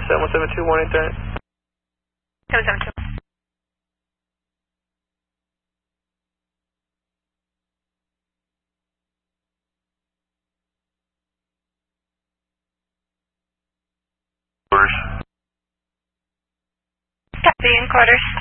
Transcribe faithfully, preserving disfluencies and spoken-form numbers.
seven one seven two one eight three. seven seven two. Copy in quarters.